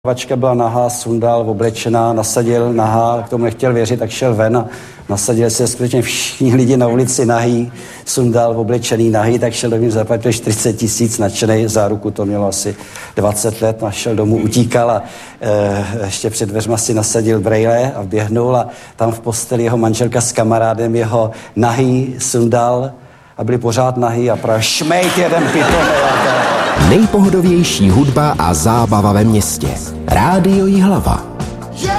Vačka byla nahá, sundal, oblečená, nasadil nahá, k tomu nechtěl věřit, tak šel ven a nasadil se skutečně všichni lidi na ulici nahý, sundal, oblečený nahý, tak šel domů, zaplatil 40 000, nadšenej, záruku to mělo asi 20 let, a šel domů, utíkal a ještě před dveřma si nasadil brejle a vběhnul a tam v posteli jeho manželka s kamarádem jeho nahý sundal a byli pořád nahý a právě šmejt jeden pitomej. Nejpohodovější hudba a zábava ve městě. Rádio Jihlava.